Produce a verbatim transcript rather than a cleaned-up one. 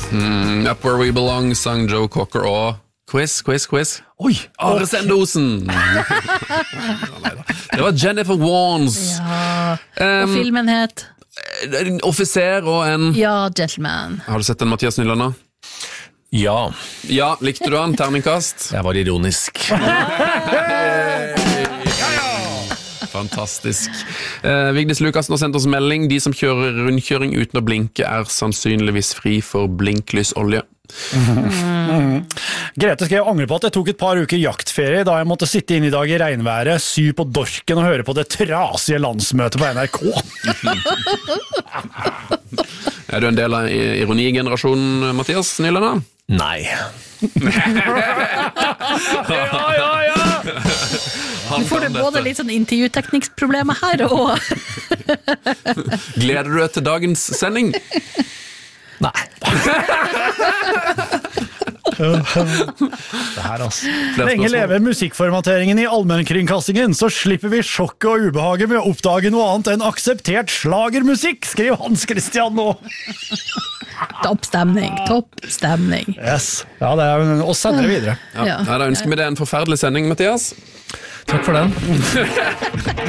Mm, Up Where We Belong sang Joe Cocker og quiz, quiz, quiz. Oi! Are Sendosen! Det var Jennifer Warnes. Ja, og Um, filmen het En offiser og en... Ja, Gentleman. Har du sett den, Mathias Nylander? Ja, Ja, likte du han? Terningkast? jeg var ironisk. Fantastisk. Eh, Vigdis Lukassen har sendt oss melding. De som kjører rundkjøring uten å blinke er sannsynligvis fri for blinklys-olje. Mm. Grete skrev angre på at jeg tok et par uker jaktferie da jeg måtte sitte inne i dag i regnværet, sy på dorken og høre på det trasige landsmøtet på N R K. Er du en del av ironigenerasjonen, Mathias Nylander? Nei. Ja, ja, ja! Du får det både litt sånn intervjuteknikkproblemer her, og Gleder du deg til dagens sending? Nei. Det her, altså. Lenge leve musikkformateringen i allmennkringkastingen, så slipper vi sjokket og ubehaget med å oppdage noe annet enn akseptert slagermusikk, skriver Hans Christian nå. topp stemning, topp stemning. Yes. Ja, det er oss sender det videre. Ja. Ja, da ønsker vi deg en forferdelig sending, Mathias. Takk for den.